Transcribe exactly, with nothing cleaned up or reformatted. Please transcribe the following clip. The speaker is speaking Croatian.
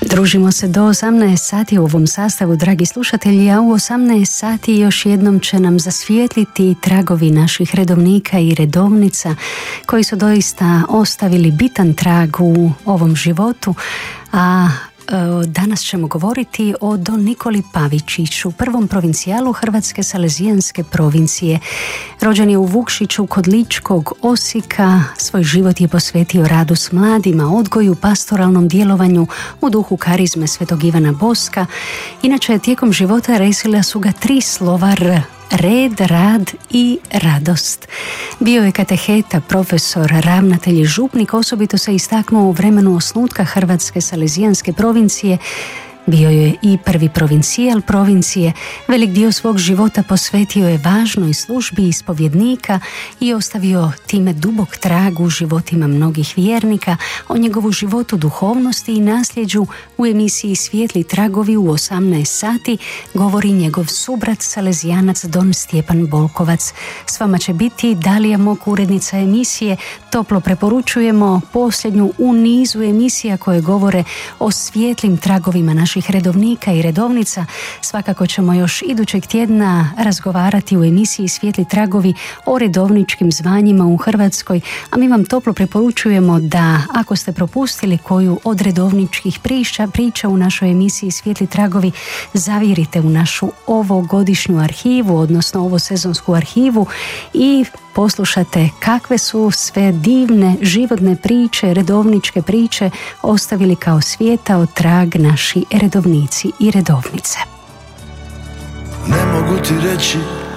Družimo se do osamnaest sati u ovom sastavu, dragi slušatelji, a u osamnaest sati još jednom će nam zasvijetliti tragovi naših redovnika i redovnica koji su doista ostavili bitan trag u ovom životu, a danas ćemo govoriti o Don Nikoli Pavičiću, prvom provincijalu Hrvatske salezijanske provincije. Rođen je u Vukšiću kod Ličkog Osijeka, svoj život je posvetio radu s mladima, odgoju, pastoralnom djelovanju u duhu karizme svetog Ivana Boska. Inače, tijekom života resila su ga tri slova R: red, rad i radost. Bio je kateheta, profesor, ravnatelj i župnik, osobito se istaknuo u vremenu osnutka Hrvatske salezijanske provincije. Bio je i prvi provincijal provincije, velik dio svog života posvetio je važnoj službi ispovjednika i ostavio time dubok trag u životima mnogih vjernika. O njegovu životu, duhovnosti i nasljeđu u emisiji Svijetli tragovi u osamnaest sati govori njegov subrat salezijanac Don Stjepan Bolkovac. S vama će biti Dalija Mok, urednica emisije. Toplo preporučujemo posljednju u nizu emisija koje govore o svijetlim tragovima naših redovnika i redovnica. Svakako ćemo još idućeg tjedna razgovarati u emisiji Svijetli tragovi o redovničkim zvanjima u Hrvatskoj, a mi vam toplo preporučujemo da ako ste propustili koju od redovničkih priča, priča u našoj emisiji Svijetli tragovi, zavirite u našu ovogodišnju arhivu, odnosno ovosezonsku arhivu, i poslušate kakve su sve divne životne priče, redovničke priče ostavili kao svijetao trag naši redovnici i redovnice. Ne mogu ti reći